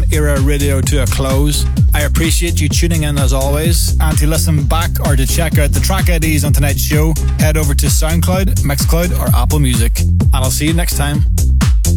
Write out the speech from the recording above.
era radio to a close. I appreciate you tuning in as always, and to listen back or to check out the track IDs on tonight's show, head over to SoundCloud, Mixcloud or Apple Music. And I'll see you next time.